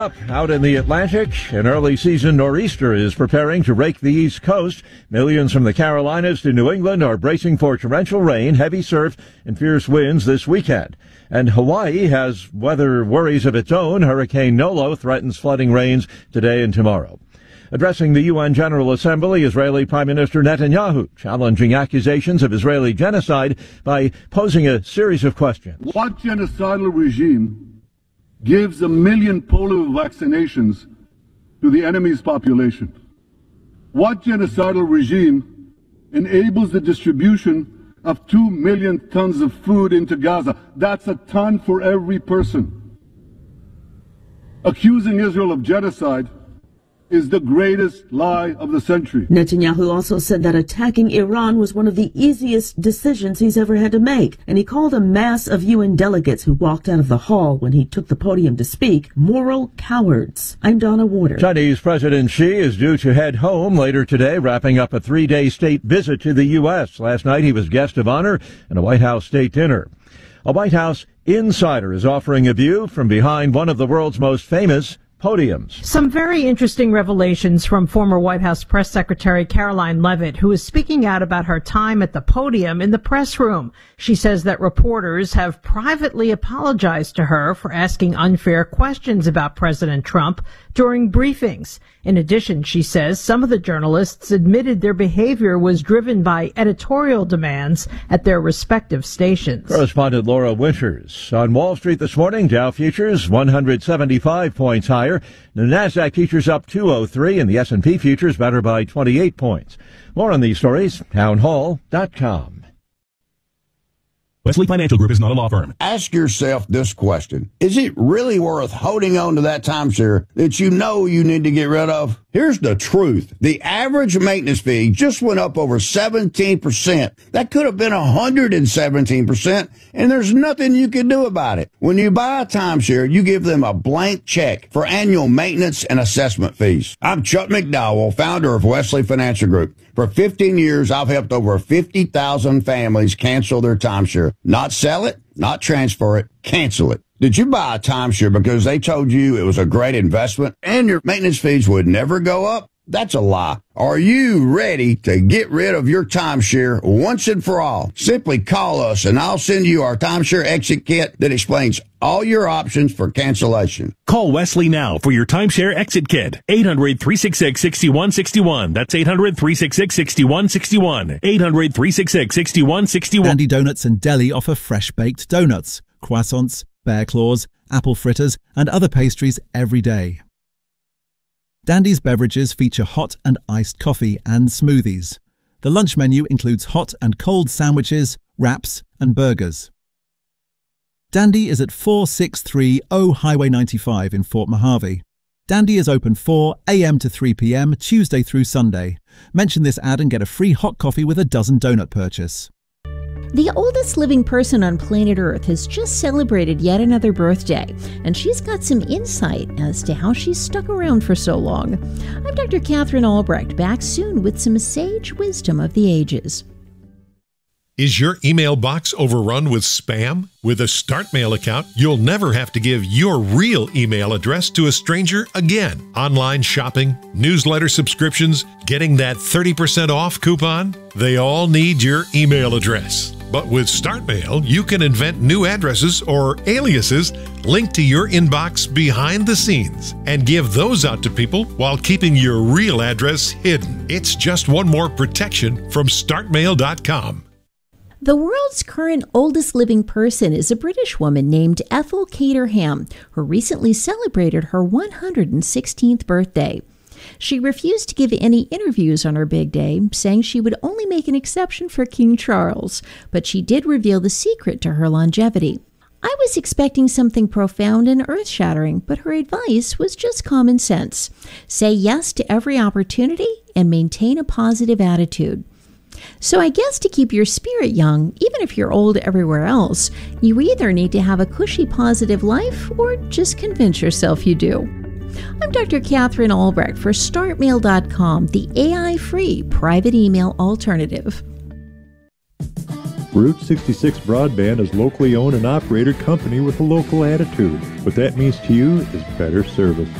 Out in the Atlantic, an early season nor'easter is preparing to rake the East Coast. Millions from the Carolinas to New England are bracing for torrential rain, heavy surf, and fierce winds this weekend. And Hawaii has weather worries of its own. Hurricane Nolo threatens flooding rains today and tomorrow. Addressing the UN General Assembly, Israeli Prime Minister Netanyahu challenging accusations of Israeli genocide by posing a series of questions. What genocidal regime gives 1 million polio vaccinations to the enemy's population? What genocidal regime enables the distribution of 2 million tons of food into Gaza? That's a ton for every person. Accusing Israel of genocide is the greatest lie of the century. Netanyahu also said that attacking Iran was one of the easiest decisions he's ever had to make, and he called a mass of UN delegates who walked out of the hall when he took the podium to speak moral cowards. I'm Donna Warder. Chinese President Xi is due to head home later today, wrapping up a 3-day state visit to the U.S. Last night he was guest of honor at a White House state dinner. A White House insider is offering a view from behind one of the world's most famous podiums. Some very interesting revelations from former White House Press Secretary Caroline Leavitt, who is speaking out about her time at the podium in the press room. She says that reporters have privately apologized to her for asking unfair questions about President Trump during briefings. In addition, she says some of the journalists admitted their behavior was driven by editorial demands at their respective stations. Correspondent Laura Winters. On Wall Street this morning, Dow futures 175 points higher. The Nasdaq futures up 203 and the S&P futures better by 28 points. More on these stories, townhall.com. Wesley Financial Group is not a law firm. Ask yourself this question. Is it really worth holding on to that timeshare that you know you need to get rid of? Here's the truth. The average maintenance fee just went up over 17%. That could have been 117%, and there's nothing you can do about it. When you buy a timeshare, you give them a blank check for annual maintenance and assessment fees. I'm Chuck McDowell, founder of Wesley Financial Group. For 15 years, I've helped over 50,000 families cancel their timeshare. Not sell it, not transfer it, cancel it. Did you buy a timeshare because they told you it was a great investment and your maintenance fees would never go up? That's a lie. Are you ready to get rid of your timeshare once and for all? Simply call us and I'll send you our timeshare exit kit that explains all your options for cancellation. Call Wesley now for your timeshare exit kit. 800-366-6161. That's 800-366-6161. 800-366-6161. Dandy Donuts and Deli offer fresh-baked donuts, croissants, bear claws, apple fritters, and other pastries every day. Dandy's beverages feature hot and iced coffee and smoothies. The lunch menu includes hot and cold sandwiches, wraps, and burgers. Dandy is at 4630 Highway 95 in Fort Mojave. Dandy is open 4 a.m. to 3 p.m. Tuesday through Sunday. Mention this ad and get a free hot coffee with a dozen donut purchase. The oldest living person on planet Earth has just celebrated yet another birthday, and she's got some insight as to how she's stuck around for so long. I'm Dr. Catherine Albrecht, back soon with some sage wisdom of the ages. Is your email box overrun with spam? With a StartMail account, you'll never have to give your real email address to a stranger again. Online shopping, newsletter subscriptions, getting that 30% off coupon, they all need your email address. But with StartMail, you can invent new addresses or aliases linked to your inbox behind the scenes and give those out to people while keeping your real address hidden. It's just one more protection from StartMail.com. The world's current oldest living person is a British woman named Ethel Caterham, who recently celebrated her 116th birthday. She refused to give any interviews on her big day, saying she would only make an exception for King Charles, but she did reveal the secret to her longevity. I was expecting something profound and earth-shattering, but her advice was just common sense. Say yes to every opportunity and maintain a positive attitude. So I guess to keep your spirit young, even if you're old everywhere else, you either need to have a cushy positive life or just convince yourself you do. I'm Dr. Catherine Albrecht for StartMail.com, the AI-free private email alternative. Route 66 Broadband is locally owned and operated company with a local attitude. What that means to you is better service.